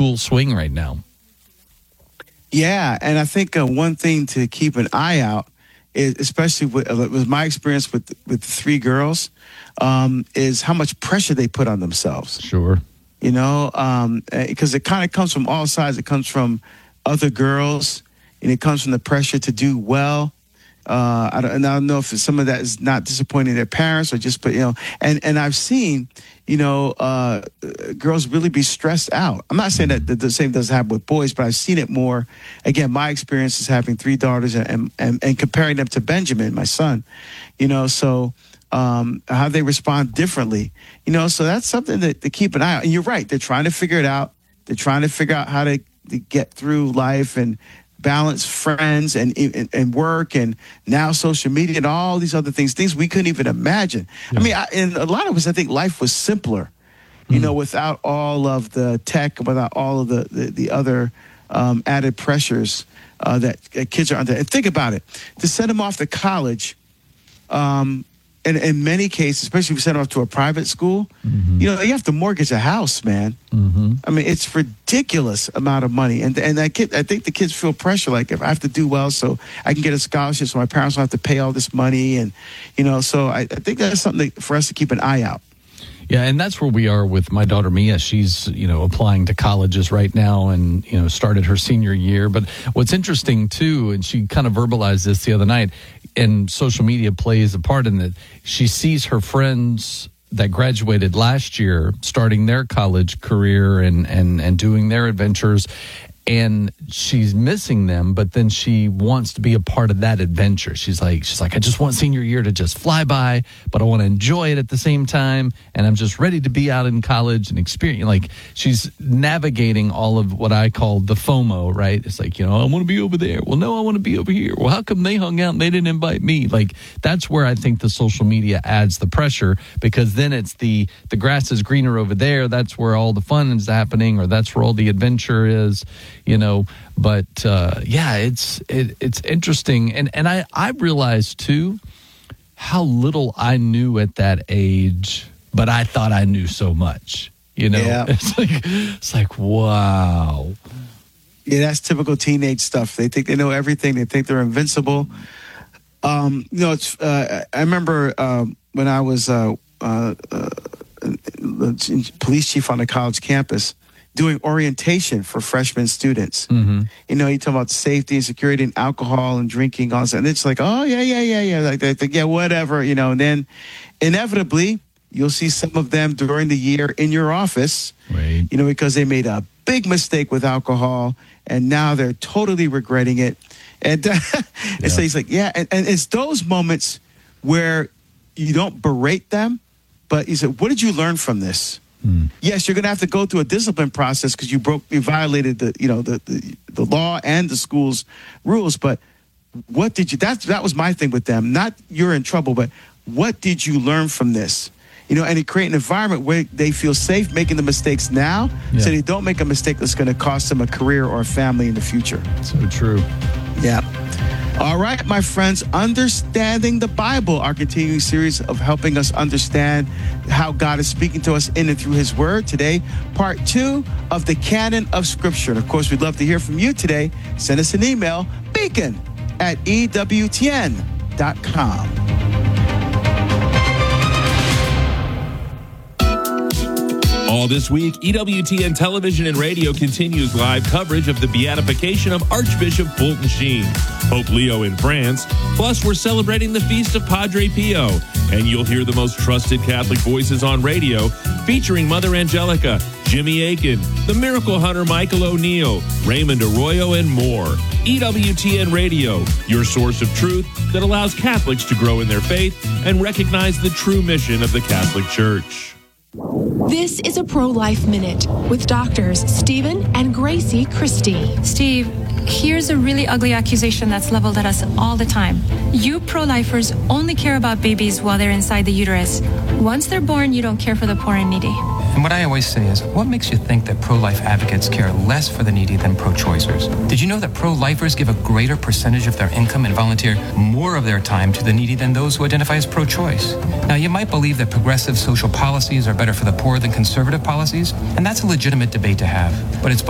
school swing right now. Yeah, and I think one thing to keep an eye out is, especially with my experience with three girls, is how much pressure they put on themselves. Sure. You know, because it kind of comes from all sides. It comes from other girls, and it comes from the pressure to do well. I don't know if some of that is not disappointing their parents or just, but, you know, and I've seen, you know, girls really be stressed out. I'm not saying that the same doesn't happen with boys, but I've seen it more. Again, my experience is having three daughters and comparing them to Benjamin, my son, you know, so how they respond differently, you know, so that's something to keep an eye on. And you're right. They're trying to figure it out. They're trying to figure out how to get through life and balance friends and work and now social media and all these other things we couldn't even imagine. Yeah. I mean, in a lot of us, I think life was simpler, you know, without all of the tech, without all of the other added pressures that kids are under. And think about it, to send them off to college, and in many cases, especially if you send them off to a private school, you know, you have to mortgage a house, man. I mean, it's ridiculous amount of money. And I think the kids feel pressure, like, if I have to do well so I can get a scholarship so my parents don't have to pay all this money. And, you know, so I think that's something for us to keep an eye out. Yeah, and that's where we are with my daughter Mia. She's, you know, applying to colleges right now and, you know, started her senior year. But what's interesting, too, and she kind of verbalized this the other night, and social media plays a part in that, she sees her friends that graduated last year starting their college career and doing their adventures. And she's missing them, but then she wants to be a part of that adventure. She's like, I just want senior year to just fly by, but I want to enjoy it at the same time. And I'm just ready to be out in college and experience. Like, she's navigating all of what I call the FOMO, right? It's like, you know, I want to be over there. Well, no, I want to be over here. Well, how come they hung out and they didn't invite me? Like, that's where I think the social media adds the pressure, because then it's the grass is greener over there. That's where all the fun is happening, or that's where all the adventure is. You know, but yeah, it's interesting, and I realized too how little I knew at that age, but I thought I knew so much. You know, yeah. It's like wow. Yeah, that's typical teenage stuff. They think they know everything. They think they're invincible. You know, it's. I remember when I was police chief on a college campus, doing orientation for freshman students. You know, you talk about safety and security and alcohol and drinking, all that. And it's like, oh, yeah. Like they think, yeah, whatever, you know. And then inevitably, you'll see some of them during the year in your office, right, you know, because they made a big mistake with alcohol and now they're totally regretting it. And, and so he's like, yeah. And it's those moments where you don't berate them, but you said, what did you learn from this? Yes, you're going to have to go through a discipline process because you violated the law and the school's rules. But what did you? That was my thing with them. Not you're in trouble, but what did you learn from this? You know, and you create an environment where they feel safe making the mistakes now, so they don't make a mistake that's going to cost them a career or a family in the future. So true. Yeah. All right, my friends, Understanding the Bible, our continuing series of helping us understand how God is speaking to us in and through his word. Today, part 2 of the canon of Scripture. And of course, we'd love to hear from you today. Send us an email, beacon@ewtn.com. All this week, EWTN Television and Radio continues live coverage of the beatification of Archbishop Fulton Sheen, Pope Leo in France. Plus, we're celebrating the feast of Padre Pio. And you'll hear the most trusted Catholic voices on radio, featuring Mother Angelica, Jimmy Akin, the Miracle Hunter Michael O'Neill, Raymond Arroyo, and more. EWTN Radio, your source of truth that allows Catholics to grow in their faith and recognize the true mission of the Catholic Church. This is a Pro-Life Minute with doctors Stephen and Gracie Christie. Steve, here's a really ugly accusation that's leveled at us all the time. You pro-lifers only care about babies while they're inside the uterus. Once they're born, you don't care for the poor and needy. And what I always say is, what makes you think that pro-life advocates care less for the needy than pro-choicers? Did you know that pro-lifers give a greater percentage of their income and volunteer more of their time to the needy than those who identify as pro-choice? Now, you might believe that progressive social policies are better for the poor than conservative policies, and that's a legitimate debate to have. But it's